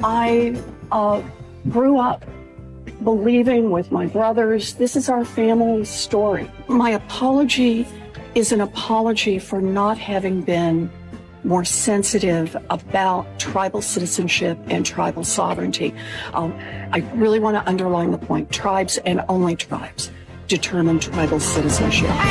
I grew up believing with my brothers, this is our family story. My apology is an apology for not having been more sensitive about tribal citizenship and tribal sovereignty. I really want to underline the point, tribes and only tribes determine tribal citizenship.